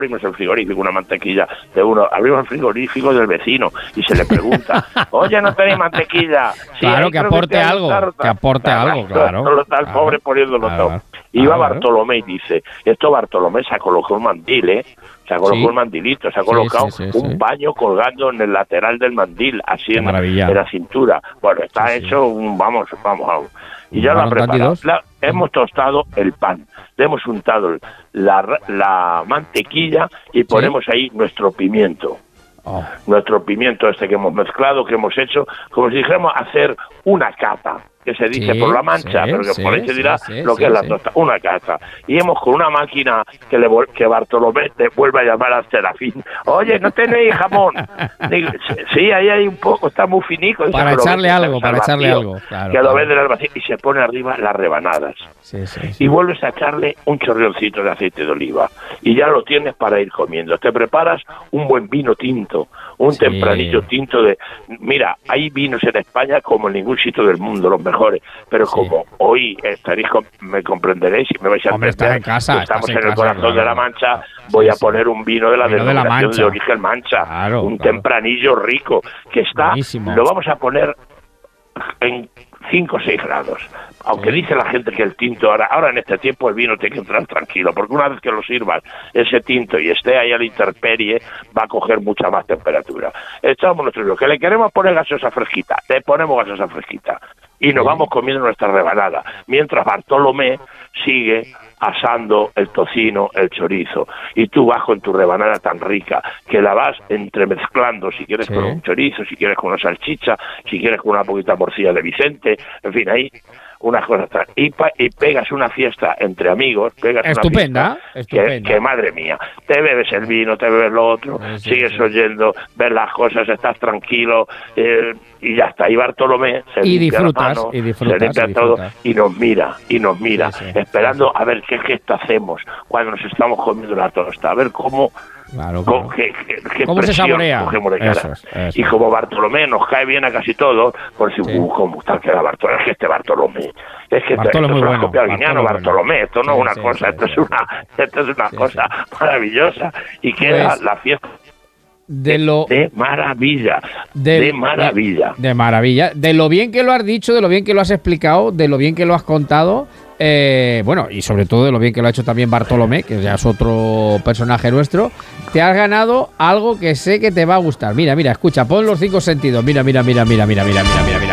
abrimos el frigorífico, una mantequilla de uno, abrimos el frigorífico del vecino y se le pregunta, oye, ¿no tenéis mantequilla? Sí, claro, que aporte algo, claro. Solo está el pobre poniéndolo todo. Iba Bartolomé y dice, Bartolomé se ha colocado un mandil, se ha colocado un mandilito, se ha colocado un paño colgando en el lateral del mandil, así en la cintura. Bueno, está hecho un vamos. Y ya lo ha preparado. Hemos tostado el pan, le hemos untado la mantequilla y ponemos ahí nuestro pimiento. Nuestro pimiento que hemos mezclado, que hemos hecho, como si dijéramos hacer una cata, que se dice por la mancha, pero que por ahí se dirá lo que es la tosta, una cata. Y hemos con una máquina que Bartolomé te vuelve a llamar al Serafín. Oye, ¿no tenéis jamón? Digo, sí, ahí hay un poco, está muy finico. Para echarle algo, claro. Que lo venden al vacío y se pone arriba las rebanadas. Y vuelves a echarle un chorrioncito de aceite de oliva. Y ya lo tienes para ir comiendo. Te preparas un buen vino tinto, un tempranillo tinto de... Mira, hay vinos en España como en ningún sitio del mundo, los mejores, pero como hoy me comprenderéis y me vais a entender, estamos en el corazón de la Mancha, voy a poner un vino de la denominación de origen Mancha, tempranillo rico, que está, lo vamos a poner en 5 o 6 grados. Aunque dice la gente que el tinto, ahora en este tiempo el vino tiene que entrar tranquilo, porque una vez que lo sirvas, ese tinto, y esté ahí a la intemperie, va a coger mucha más temperatura. Echamos nuestro vino, que le queremos poner gaseosa fresquita, le ponemos gaseosa fresquita, y nos vamos comiendo nuestra rebanada, mientras Bartolomé sigue asando el tocino, el chorizo, y tú vas con tu rebanada tan rica que la vas entremezclando, si quieres con un chorizo, si quieres con una salchicha, si quieres con una poquita morcilla de Vicente, en fin, ahí unas cosas y pegas una fiesta entre amigos, estupenda. Que madre mía, te bebes el vino, te bebes lo otro, sigues oyendo, ves las cosas, estás tranquilo, y ya está. Y Bartolomé se limpia la mano, se limpia todo y nos mira, esperando a ver qué gesto hacemos cuando nos estamos comiendo la tosta, a ver cómo ¿Cómo se saborea? Y como Bartolomé nos cae bien a casi todos, por si cómo tal queda Bartolomé, es que este Bartolomé, esto es una copia guiñano, Bartolomé, esto no es una cosa, esto es una cosa maravillosa, y queda la fiesta de maravilla. De maravilla. De lo bien que lo has dicho, de lo bien que lo has explicado, de lo bien que lo has contado. Bueno, y sobre todo de lo bien que lo ha hecho también Bartolomé, que ya es otro personaje nuestro, te has ganado algo que sé que te va a gustar. Mira, escucha, pon los 5 sentidos. Mira.